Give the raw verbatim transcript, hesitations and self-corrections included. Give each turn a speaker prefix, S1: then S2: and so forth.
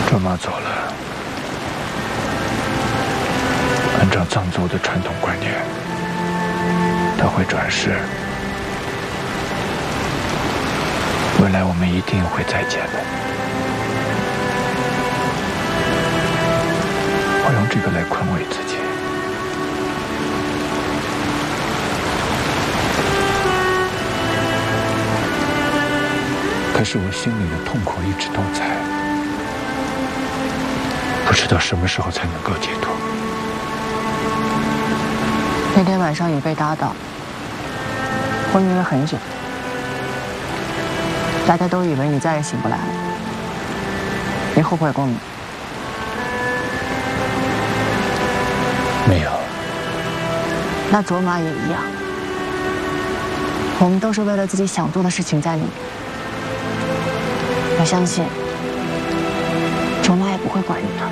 S1: 卓玛走了，按照藏族的传统观念，他会转世。未来我们一定会再见的。我用这个来宽慰自己。可是我心里的痛苦一直都在，不知道什么时候才能够解脱。
S2: 那天晚上你被打倒，昏迷了很久，大家都以为你再也醒不来了。你后悔过吗？
S1: 没有。
S2: 那卓玛也一样，我们都是为了自己想做的事情在努力。我相信，卓玛也不会怪你的。